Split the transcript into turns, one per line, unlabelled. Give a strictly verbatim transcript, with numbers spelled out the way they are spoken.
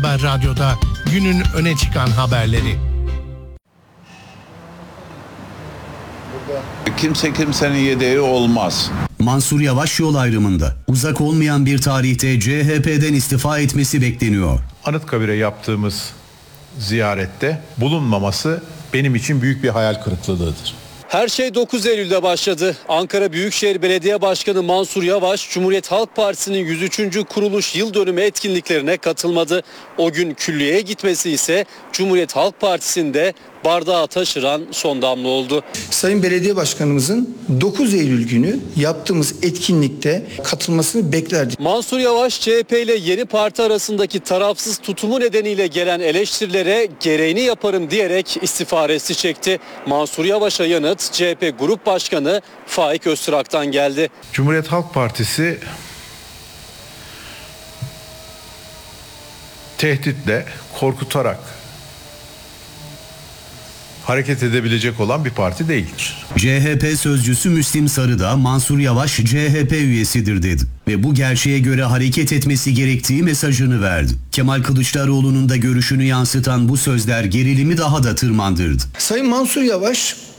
Haber Radyo'da günün öne çıkan haberleri.
Kimse kimsenin yedeği olmaz.
Mansur Yavaş yol ayrımında. Uzak olmayan bir tarihte C H P'den istifa etmesi bekleniyor.
Anıtkabir'e yaptığımız ziyarette bulunmaması benim için büyük bir hayal kırıklığıdır.
Her şey dokuz Eylül'de başladı. Ankara Büyükşehir Belediye Başkanı Mansur Yavaş, Cumhuriyet Halk Partisi'nin yüz üçüncü kuruluş yıl dönümü etkinliklerine katılmadı. O gün külliyeye gitmesi ise Cumhuriyet Halk Partisi'nde bardağı taşıran son damla oldu.
Sayın Belediye Başkanımızın dokuz Eylül günü yaptığımız etkinlikte katılmasını beklerdik.
Mansur Yavaş, C H P ile yeni parti arasındaki tarafsız tutumu nedeniyle gelen eleştirilere gereğini yaparım diyerek istifa resti çekti. Mansur Yavaş'a yanıt C H P Grup Başkanı Faik Öztürk'ten geldi.
Cumhuriyet Halk Partisi tehditle, korkutarak hareket edebilecek olan bir parti değildir.
C H P sözcüsü Müslim Sarı da Mansur Yavaş C H P üyesidir dedi ve bu gerçeğe göre hareket etmesi gerektiği mesajını verdi. Kemal Kılıçdaroğlu'nun da görüşünü yansıtan bu sözler gerilimi daha da tırmandırdı.
Sayın Mansur Yavaş